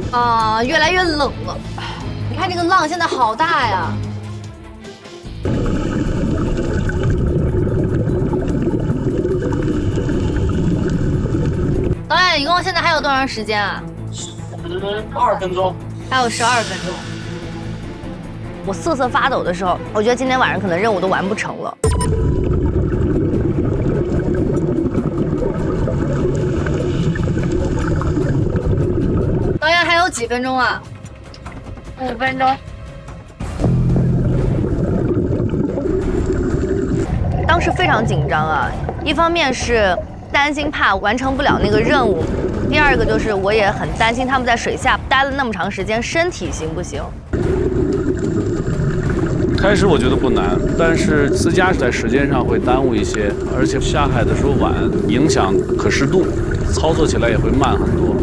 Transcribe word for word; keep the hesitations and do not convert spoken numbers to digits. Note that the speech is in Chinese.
啊，越来越冷了。你看这个浪现在好大呀！导演，一共现在还有多长时间啊？ 二分钟， 还有十二分钟。我瑟瑟发抖的时候，我觉得今天晚上可能任务都完不成了。导演还有几分钟啊？ 五分钟。 当时非常紧张啊，一方面是担心怕完成不了那个任务，第二个就是我也很担心他们在水下待了那么长时间，身体行不行？ 开始我觉得不难，但是自驾在时间上会耽误一些，而且下海的时候晚，影响可视度，操作起来也会慢很多。